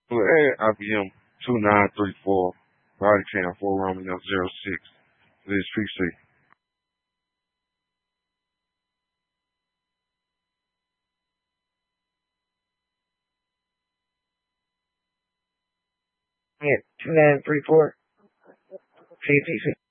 Well, IBM 2934, body cam 4 Romeo 06. This PC. Yeah, 2934. CTC.